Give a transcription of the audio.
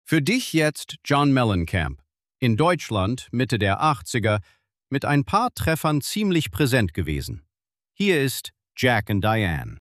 Für dich jetzt John Mellencamp. In Deutschland Mitte der 80er mit ein paar Treffern ziemlich präsent gewesen. Hier ist Jack and Diane.